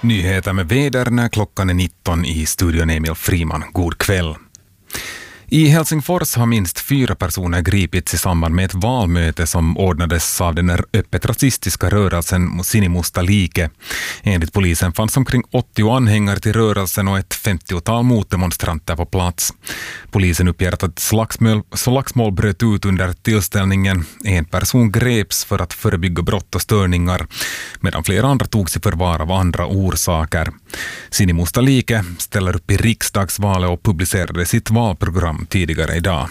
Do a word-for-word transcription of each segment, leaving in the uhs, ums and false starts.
Nyheter med väder när klockan är nitton i studion Emil Friman. God kväll. I Helsingfors har minst fyra personer gripits i samband med ett valmöte som ordnades av den öppet rasistiska rörelsen Sinimusta Liike. Enligt polisen fanns omkring åttio anhängare till rörelsen och ett femtiotal motdemonstranter på plats. Polisen uppger att ett slagsmål, slagsmål bröt ut under tillställningen. En person greps för att förebygga brott och störningar, medan flera andra togs i förvar av andra orsaker. Sinimusta Liike ställer upp i riksdagsvalet och publicerade sitt valprogram tidigare idag.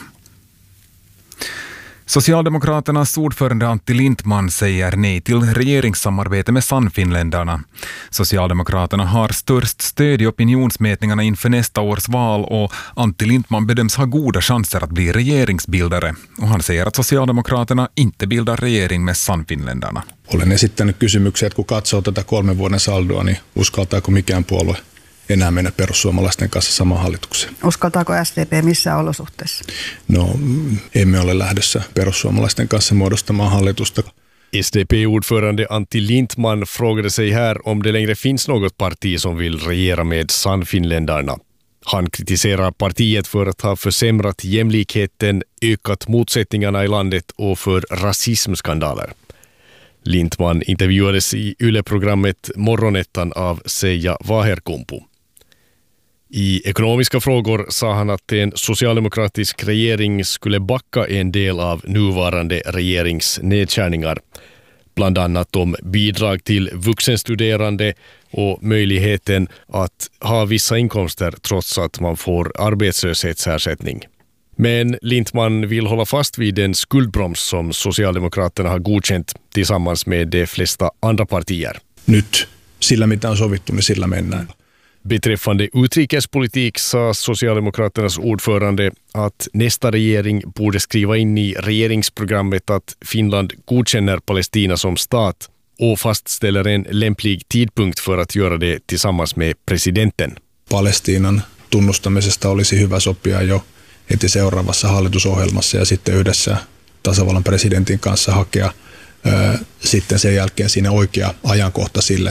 Socialdemokraternas ordförande Antti Lindman säger nej till regeringssamarbete med Sannfinländarna. Socialdemokraterna har störst stöd i opinionsmätningarna inför nästa års val och Antti Lindman bedöms ha goda chanser att bli regeringsbildare. Och han säger att Socialdemokraterna inte bildar regering med Sannfinländarna. Olen esittänyt kysymyksiä, että kun katsoo tätä kolmen vuoden saldoa, niin uskaltaako mikään puolue enää mennä perussuomalaisten kanssa samaan hallitukseen? Uskaltaako S D P missään olosuhteissa? No, emme ole lähdössä perussuomalaisten kanssa muodostamaan hallitusta. S D P-ordförande Antti Lindman frågade sig här om det längre finns något parti som vill regera med Sannfinländarna. Han kritiserar partiet för att ha försämrat jämlikheten, ökat motsättningarna i landet och för rasismskandaler. Lindman intervjuades i Yle-programmet Morgonettan av Seija Vaherkumpu. I ekonomiska frågor sa han att en socialdemokratisk regering skulle backa en del av nuvarande regerings nedskärningar. Bland annat om bidrag till vuxenstuderande och möjligheten att ha vissa inkomster trots att man får arbetslöshetsersättning. Men Lindman vill hålla fast vid den skuldbroms som Socialdemokraterna har godkänt tillsammans med de flesta andra partier. Nyt sillä mitä on sovittu, niin sillä mennään. Beträffande utrikespolitik sa Socialdemokraternas ordförande att nästa regering borde skriva in i regeringsprogrammet att Finland godkänner Palestina som stat och fastställer en lämplig tidpunkt för att göra det tillsammans med presidenten. Palestiinan tunnustamisesta olisi hyvä sopia jo heti seuraavassa hallitusohjelmassa ja sitten yhdessä tasavallan presidentin kanssa hakea ää, sitten sen jälkeen siinä oikea ajankohta sille.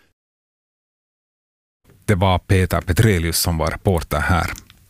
Det var Peter Petrelius som var reporter här.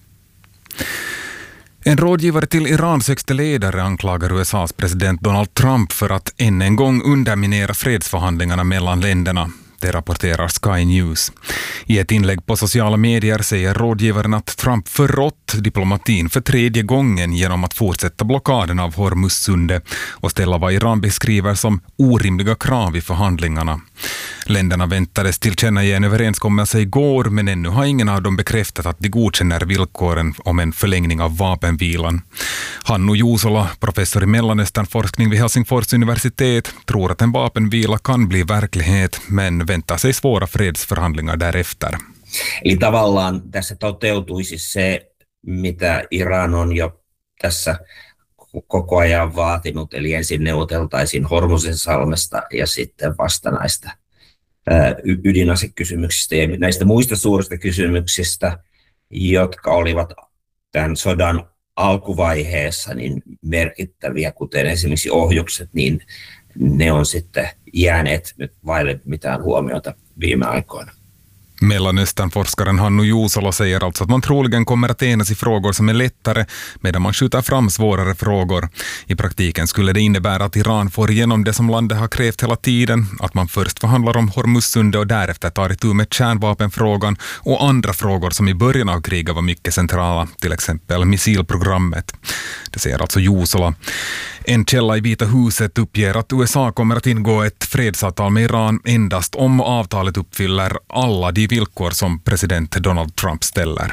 En rådgivare till Irans högste ledare anklagar U S A:s president Donald Trump för att än en gång underminera fredsförhandlingarna mellan länderna. Det rapporterar Sky News. I ett inlägg på sociala medier säger rådgivaren att Trump förrått diplomatin för tredje gången genom att fortsätta blockaden av Hormuzsundet och ställa vad Iran beskriver som orimliga krav i förhandlingarna. Länderna väntades tillkänna en överenskommelse igår, men ännu har ingen av dem bekräftat att de godkänner villkoren om en förlängning av vapenvilan. Hannu Juusola, professor i Mellanösternforskning vid Helsingfors universitet, tror att en vapenvila kan bli verklighet, men väntar sig svåra fredsförhandlingar därefter. Eli tavallaan tässä toteutuisi se, mitä Iran on jo tässä koko ajan vaatinut, eli ensin neuvoteltaisiin Hormuzin salmesta ja sitten vasta näistä ydinasekysymyksistä ja näistä muista suurista kysymyksistä, jotka olivat tämän sodan alkuvaiheessa niin merkittäviä, kuten esimerkiksi ohjukset, niin ne on sitten jääneet nyt vaille mitään huomiota viime aikoina. Mellanösternforskaren Hannu Juusola säger alltså att man troligen kommer att enas i frågor som är lättare medan man skjuter fram svårare frågor. I praktiken skulle det innebära att Iran får igenom det som landet har krävt hela tiden, att man först förhandlar om Hormuzsundet och därefter tar itu med kärnvapenfrågan och andra frågor som i början av kriget var mycket centrala, till exempel missilprogrammet. Det säger alltså Juusola. En källa i Vita huset uppger att U S A kommer att ingå ett fredsavtal med Iran endast om avtalet uppfyller alla de villkor som president Donald Trump ställer.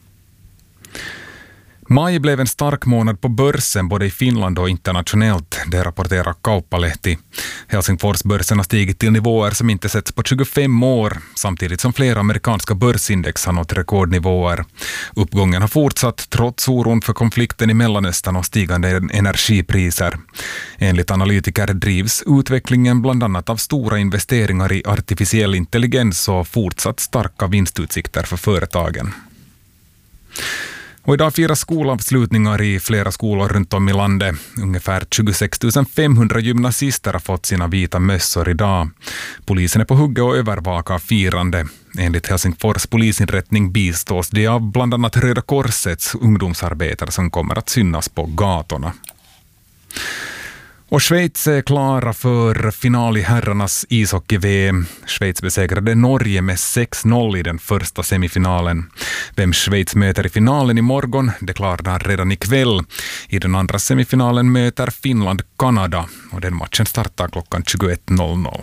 Maj blev en stark månad på börsen både i Finland och internationellt, det rapporterar Kauppalehti. Helsingforsbörsen har stigit till nivåer som inte setts på tjugofem år, samtidigt som flera amerikanska börsindex har nått rekordnivåer. Uppgången har fortsatt trots oron för konflikten i Mellanöstern och stigande energipriser. Enligt analytiker drivs utvecklingen bland annat av stora investeringar i artificiell intelligens och fortsatt starka vinstutsikter för företagen. Och idag firar skolavslutningar i flera skolor runt om i landet. Ungefär tjugosex tusen femhundra gymnasister har fått sina vita mössor idag. Polisen är på hugget och övervakar firande. Enligt Helsingfors polisinrättning bistås det av bland annat Röda Korsets ungdomsarbetare som kommer att synas på gatorna. Och Schweiz är klara för final i herrarnas ishockey-V M. Schweiz besegrade Norge med sex noll i den första semifinalen. Vem Schweiz möter i finalen imorgon, det klarnar redan ikväll. I den andra semifinalen möter Finland Kanada och den matchen startar klockan tjugoett noll noll.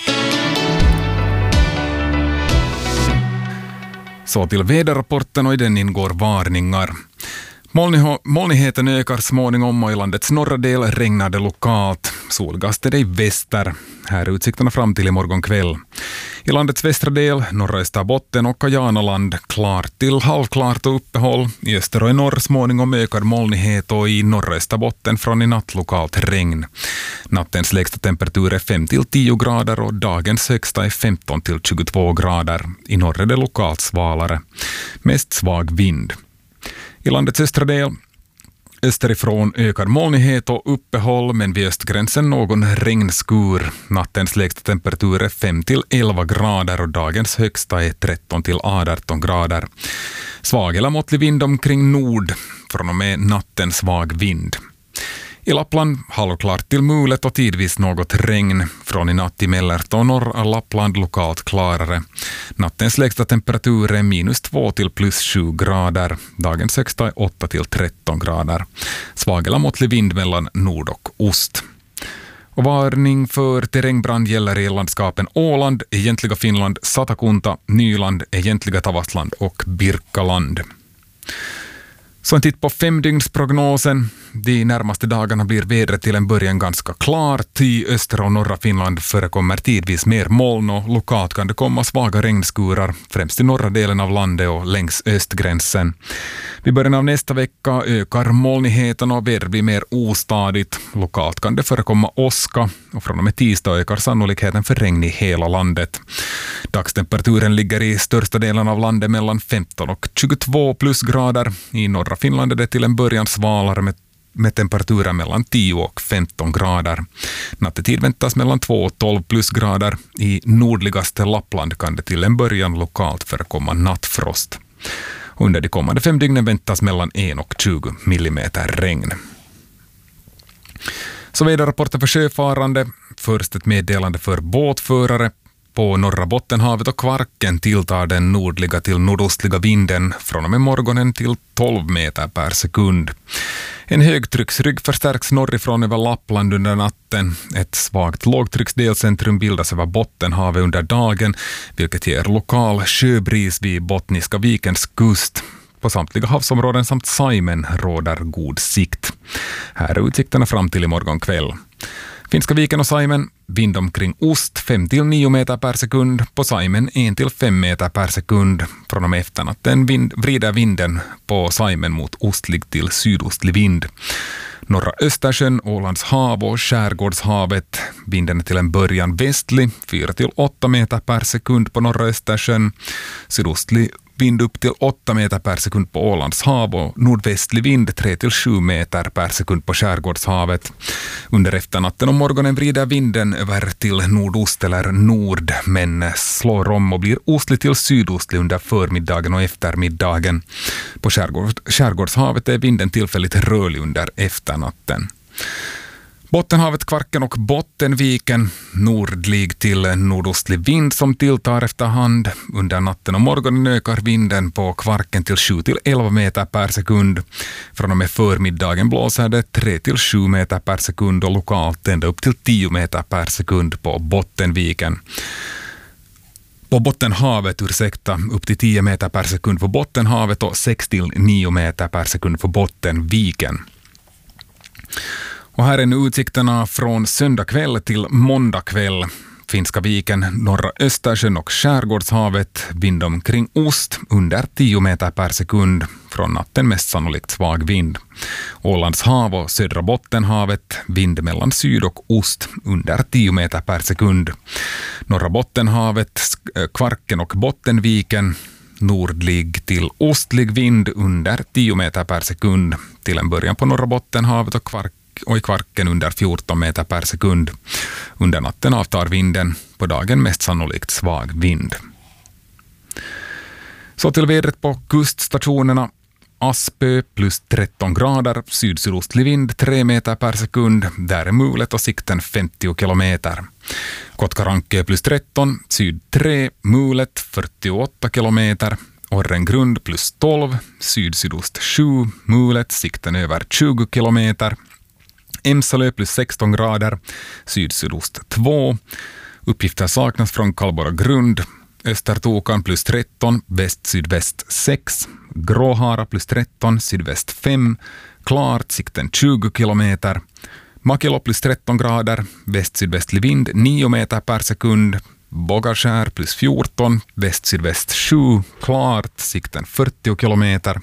Så till väderrapporten, och i den ingår varningar. Molnigheten ökar småningom och i landets norra del regnar det lokalt. Solgast är det i väster. Här är utsikterna fram till imorgon kväll. I landets västra del, norra Österbotten och Kajanaland, klart till halvklart och uppehåll. I öster och i norr småningom ökar molnighet och i norra Österbotten från i natt lokalt regn. Nattens lägsta temperatur är fem till tio grader och dagens högsta är femton till tjugotvå grader. I norr är det lokalt svalare. Mest svag vind. I landets östra del, österifrån ökar molnighet och uppehåll, men vid östgränsen någon regnskur. Nattens lägsta temperatur är fem till elva grader och dagens högsta är tretton till arton grader. Svag eller måttlig vind omkring nord, från och med natten svag vind. I Lappland halvklart till mulet och tidvis något regn. Från i natt i Mellert och norra Lappland lokalt klarare. Nattens lägsta temperatur är minus två till plus sju grader. Dagens högsta är åtta till tretton grader. Svag eller måttlig vind mellan nord och ost. Och varning för terrängbrand gäller i landskapen Åland, egentliga Finland, Satakunta, Nyland, egentliga Tavastland och Birkaland. Så en titt på femdygnsprognosen. De närmaste dagarna blir vädret till en början ganska klart. I östra och norra Finland förekommer tidvis mer moln och lokalt kan det komma svaga regnskurar, främst i norra delen av landet och längs östgränsen. Vid början av nästa vecka ökar molnigheten och vädret blir mer ostadigt. Lokalt kan det förekomma åska och från och med tisdag ökar sannolikheten för regn i hela landet. Dagstemperaturen ligger i största delen av landet mellan femton och tjugotvå plusgrader. I norra Finland är det till en början svalare med, med temperaturer mellan tio och femton grader. Nattetid väntas mellan två och tolv plusgrader. I nordligaste Lappland kan det till en början lokalt förekomma nattfrost. Under de kommande fem dygnen väntas mellan en och tjugo millimeter regn. Så väderrapporten för sjöfarande. Först ett meddelande för båtförare. På norra Bottenhavet och Kvarken tilltar den nordliga till nordostliga vinden från och med morgonen till tolv meter per sekund. En högtrycksrygg förstärks norrifrån över Lappland under natten. Ett svagt lågtrycksdelcentrum bildas över Bottenhavet under dagen, vilket ger lokal sjöbris vid Bottniska vikens kust. På samtliga havsområden samt Saimen råder god sikt. Här är utsikterna fram till imorgon kväll. Finska viken och Saimen, vind omkring ost fem till nio meter per sekund, på Saimen en till fem meter per sekund. Från och med efternatten vind, vrider vinden på Saimen mot ostlig till sydostlig vind. Norra Östersjön, Ålands hav och Skärgårdshavet, vinden är till en början västlig, fyra till åtta meter per sekund på norra Östersjön, sydostlig vind upp till åtta meter per sekund på Ålands hav och nordvästlig vind tre till sju meter per sekund på Skärgårdshavet. Under efternatten och morgonen vrider vinden över till nordost eller nord, men slår om och blir ostlig till sydostlig under förmiddagen och eftermiddagen. På Skärgård, Skärgårdshavet är vinden tillfälligt rörlig under efternatten. Bottenhavet, Kvarken och Bottenviken, nordlig till nordostlig vind som tilltar efterhand. Under natten och morgonen ökar vinden på Kvarken till sju till elva meter per sekund. Från och med förmiddagen blåser det tre till sju meter per sekund och lokalt ända upp till tio meter per sekund på Bottenviken. På Bottenhavet, ursäkta, upp till tio meter per sekund på Bottenhavet och sex till nio meter per sekund på Bottenviken. Och här är nu utsikterna från söndag kväll till måndag kväll. Finska viken, norra Östersjön och Skärgårdshavet, vind omkring ost under tio meter per sekund. Från natten mest sannolikt svag vind. Ålands hav och södra Bottenhavet, vind mellan syd och ost under tio meter per sekund. Norra Bottenhavet, Kvarken och Bottenviken, Nordlig till ostlig vind under tio meter per sekund. Till en början på norra Bottenhavet och, kvark, och i Kvarken under fjorton meter per sekund. Under natten avtar vinden, på dagen mest sannolikt svag vind. Så till vädret på kuststationerna. Aspö plus tretton grader, syd-sydostlig vind tre meter per sekund, där är mulet och sikten femtio kilometer. Kotkarankö plus tretton, syd tre, mulet fyrtioåtta kilometer. Orrengrund plus tolv, syd-sydost sju, mulet, sikten över tjugo kilometer. Emsalö plus sexton grader, syd-sydost två. Uppgifter saknas från Kallborg grund. Östertokan plus tretton, väst-sydväst sex. Gråhara plus tretton, sydväst fem. Klart, sikten tjugo kilometer. Makilo plus tretton grader, väst-sydvästlig vind nio meter per sekund. Bogaskär plus fjorton, väst-sydväst sju. Klart, sikten fyrtio kilometer.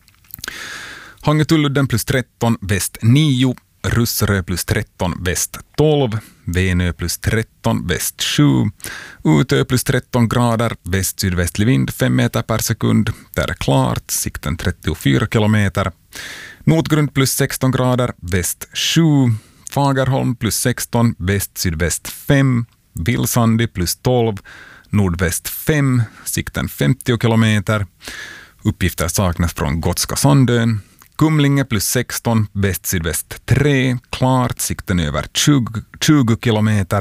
Hangetulludden plus tretton, väst nio. Russerö plus tretton, väst tolv. Venö plus tretton, väst sju. Utö plus tretton grader, väst-sydvästlig vind fem meter per sekund. Där är klart, sikten trettiofyra kilometer. Notgrund plus sexton grader, väst sju. Fagerholm plus sexton, väst-sydväst fem. Vilsandi plus tolv, nordväst fem. Sikten femtio kilometer. Uppgifter saknas från Gotska Sandön. Kumlinge plus sexton, väst-sydväst tre, klart, sikten över tjugo, tjugo kilometer.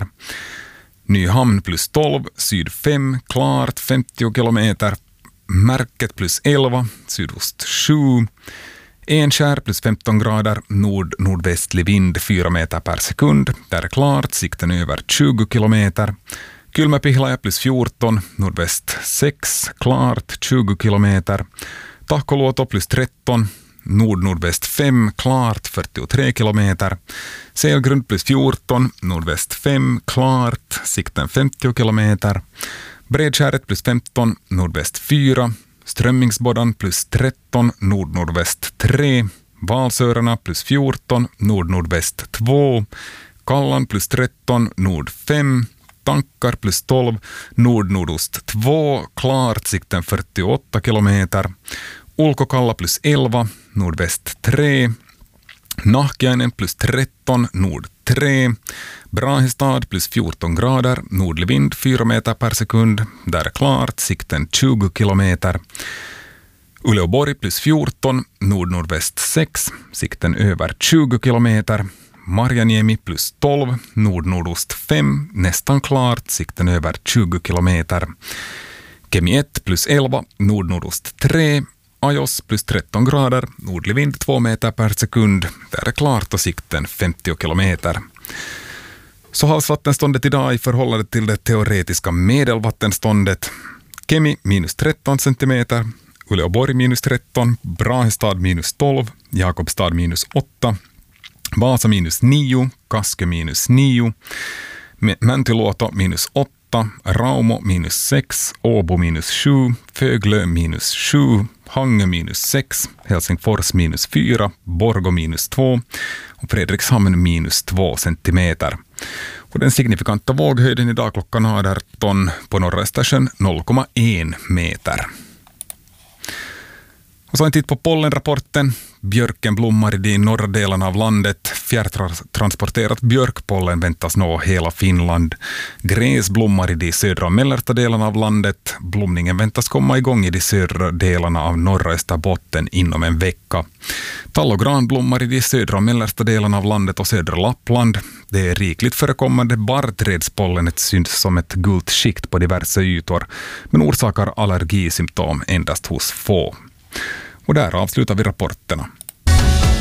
Nyhamn plus tolv, syd fem, klart, femtio kilometer. Märket plus elva, sydost sju. Enskär plus femton grader, nord-nordvästlig vind fyra meter per sekund. Där är klart, sikten över tjugo kilometer. Kylmäpihlaja plus fjorton, nordväst sex, klart, tjugo kilometer. Tahkoluoto plus tretton, nord-nordväst fem, klart, fyrtiotre kilometer. Selgrund plus fjorton, nordväst fem, klart, sikten femtio kilometer. Bredskäret plus femton, nordväst fyra. Strömmingsboddan plus tretton, nord-nordväst tre. Valsörarna plus fjorton, nord-nordväst två. Kallan plus tretton, nord fem. Tankar plus tolv, nord-nordost två, klart, sikten fyrtioåtta kilometer. Ulkokalla plus elva, nordväst tre. Nahkiainen plus tretton, nord tre. Brahestad plus fjorton grader, nordlig vind fyra meter per sekund. Där är klart, sikten tjugo kilometer. Uleåborg plus fjorton, nord-nordväst sex, sikten över tjugo kilometer. Marjaniemi plus tolv, nord-nordost fem, nästan klart, sikten över tjugo kilometer. Kemi ett plus elva, nord-nordost tre. Ajos plus tretton grader, nordlig vind två meter per sekund. Där är klart och sikten femtio kilometer. Så havsvattenståndet idag i förhållande till det teoretiska medelvattenståndet. Kemi minus tretton centimeter, Uleåborg minus tretton, Brahestad minus tolv, Jakobstad minus åtta, Vasa minus nio, Kaskö minus nio, Mäntyluoto minus åtta, Raumo minus sex, Åbo minus sju, Föglö minus sju, Hangö minus sex, Helsingfors minus fyra, Borgå minus två och Fredrikshamn minus två centimeter. Och den signifikanta våghöjden idag klockan arton på norra Östersjön noll komma en meter. Och så en titt på pollenrapporten. Björken blommar i de norra delarna av landet. Fjärrtransporterat björkpollen väntas nå hela Finland. Gräs blommar i de södra och mellersta delarna av landet. Blomningen väntas komma igång i de södra delarna av norra Österbotten inom en vecka. Tall och gran blommar i de södra och mellersta delarna av landet och södra Lappland. Det är rikligt förekommande barrträdspollenet syns som ett gult skikt på diverse ytor, men orsakar allergisymptom endast hos få. Och där avslutar vi rapporterna.